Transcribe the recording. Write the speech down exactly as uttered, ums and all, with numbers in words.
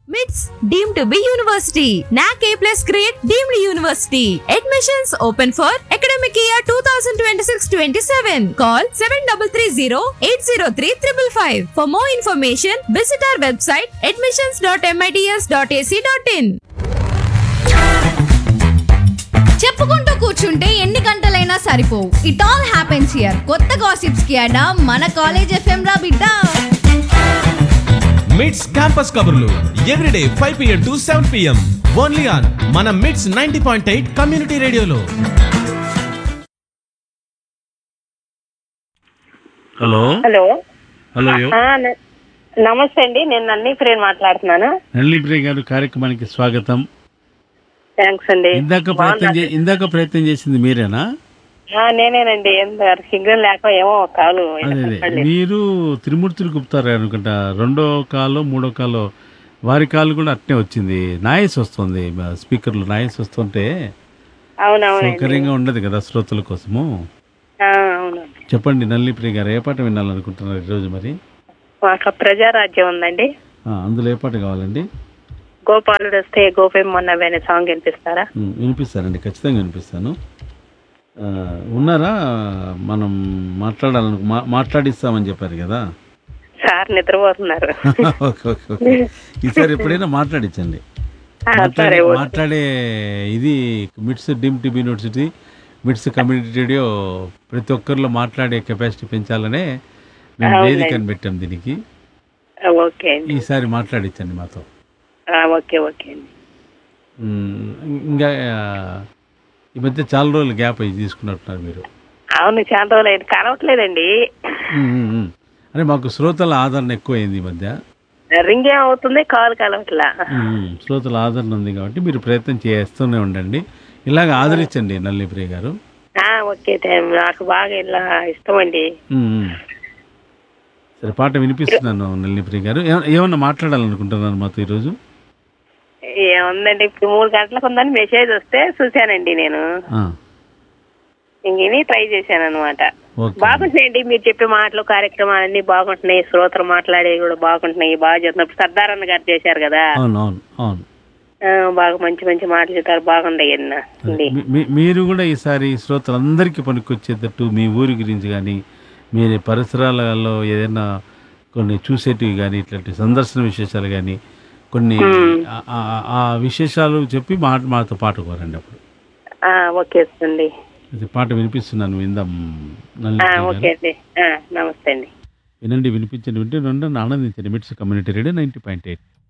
MITS deemed to be university. N A C A plus grade deemed university. Admissions open for academic year twenty twenty-six twenty-seven. Call seven three three zero eight zero three five five five. For more information, visit our website admissions dot mits dot a c dot in. చెప్పుకుంటూ కూర్చుంటే ఎన్ని గంటలైనా సరిపోవు. It all happens here. కొత్త gossips కి అడా మన college FM రా బిడ్డ. మిట్స్ క్యాంపస్ కబుర్లు everyday five PM to seven PM only on మన మిట్స్ నైంటీ పాయింట్ ఎయిట్ కమ్యూనిటీ రేడియోలో. హలో హలో హలో ఆ, న- నమస్తే అండి, నేను నన్ని ప్రేమ్ మాట్లాడుతున్నాను. నల్లిప్రియ గారు కార్యక్రమానికి స్వాగతం. థ్యాంక్స్ అండి. ఇందాక ప్రయత్నం చే- ఇందాక ప్రయత్నం చేసింది మీరేనా? ఆ, నేనేనండి. ఎంత సిగ్నల్ లేక ఏమో కాలు అదే అదే మీరు త్రిమూర్తులు గుప్తారు అనుకుంటా. రెండో కాలో మూడో కాలో వారి కాలు కూడా అట్నే వచ్చింది. నాయస్ వస్తుంది, స్పీకర్లో నాయస్ వస్తుంటే అవునవునండి. సౌకర్యంగా ఉండదు కదా శ్రోతల కోసము. ఆ, అవును. చెప్పండి నల్లిప్రియ గారు, ఏ పాట వినాలనుకుంటున్నారు ఈరోజు? మరి మాకు ప్రజారాజ్యం ఉందండి. ఆ, అందులో ఏ పాట కావాలండి? గోపాలుడు వస్తే గోపేం మొన్నవే అనే సాంగ్ వినిపిస్తారా? ఉమ్, వినిపిస్తానండి, ఖచ్చితంగా వినిపిస్తాను. ఆ, ఉన్నారా? మనం మాట్లాడాలను మా- మాట్లాడిస్తామని చెప్పారు కదా. సార్ నిద్రపోతున్నారు. ఓకే ఓకే ఓకే ఈసారి ఎప్పుడైనా మాట్లాడించండి. ఆ, మాట్లాడే సరే, ఓకే. మాట్లాడే ఇది మిట్స్ డిమ్ టీబీ యూనివర్సిటీ మిట్స్ కమ్యూనిటీ రేడియో ప్రతి ఒక్కరిలో మాట్లాడే కెపాసిటీ పెంచాలనే మేము అవునండి. వేదికను పెట్టాం దీనికి. ఆ, ఓకే అండి. ఈసారి మాట్లాడించండి మాతో. ఆ, ఓకే ఓకే అండి. ఉమ్, ఇంకా ఆ, ఈ మధ్య చాలా రోజులు గ్యాప్ అయ్యి తీసుకున్నట్టున్నారు మీరు. అవును, చాలా రోజులు అయింది, కలవట్లేదండి. ఉమ్, ఉమ్, ఉమ్. అంటే మాకు శ్రోతల ఆదరణ ఎక్కువైంది ఈ మధ్య. రింగ్ ఏమవుతుంది, కాల్ కలవట్లా. ఉమ్, శ్రోతల ఆదరణ ఉంది కాబట్టి మీరు ప్రయత్నం చేస్తూనే ఉండండి. ఇలాగ ఆదరించండి నల్లిప్రియ గారు. ఆ, ఓకే థాంక్ యూ. నాకు బాగా ఇలా ఇష్టం అండి. ఉమ్, ఉమ్. సరే, పాట వినిపిస్తున్నాను నల్లిప్రియ గారు. ఏమ- ఏమన్నా మాట్లాడాలనుకుంటున్నారు మాతో ఈరోజు? ఏముందండి, ఇప్పుడు మూడు గంటలకు ఉందని మెసేజ్ వస్తే చూశానండి నేను. ఆ, ఇంక ట్రై చేశాను అనమాట. ఓకే. బాగుంటున్నాయండి మీరు చెప్పే మాటలు, కార్యక్రమాలన్నీ బాగుంటున్నాయి. శ్రోతలు మాట్లాడేవి కూడా బాగుంటున్నాయి. బాగా చెప్తున్నారు. సర్దారన్న గారు చేశారు కదా, అవును అవును అవును. ఆ, బాగా మంచి మంచి మాటలు చెప్తారు. బాగుండయి అన్న అండి. మీ- మీ- మీరు కూడా ఈసారి శ్రోతలందరికీ పనికొచ్చేటట్టు మీ ఊరి గురించి కానీ మీరు పరిసరాలలో ఏదైనా కొన్ని చూసేటివి కానీ ఇట్లాంటి సందర్శన విశేషాలు కానీ కొన్ని ఆ- ఆ- ఆ విశేషాలు చెప్పి మా మాతో పాట కోరండి. అప్పుడు ఆ, ఓకే అండి. ఇది పాట వినిపిస్తున్నాను, విందాం ఆ, నల్లిప్రియ ఓకే గారు. అండి. ఆ, నమస్తే అండి. వినండి, వినిపించండి, వింటే రెండు ఆనందించండి. మిట్స్ community radio ninety point eight.